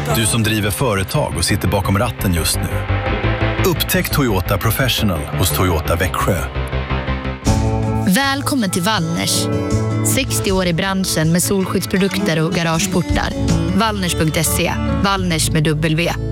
Du som driver företag och sitter bakom ratten just nu. Upptäck Toyota Professional hos Toyota Växjö. Välkommen till Wallners. 60 år i branschen med solskyddsprodukter och garageportar. Wallners.se. Wallners med W.